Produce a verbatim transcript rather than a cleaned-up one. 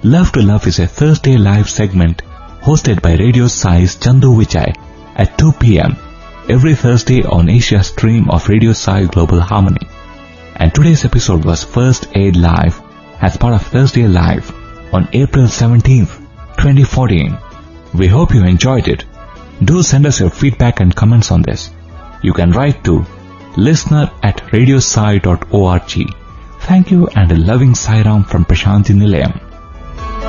Love to Love is a Thursday live segment hosted by Radio Sai's Chandu Vijay at two p.m. every Thursday on Asia stream of Radio Sai Global Harmony. And today's episode was first aired live as part of Thursday Live on April seventeenth, twenty fourteen. We hope you enjoyed it. Do send us your feedback and comments on this. You can write to listener at radiosai dot org. Thank you and a loving Sai Ram from Prashanthi Nilayam.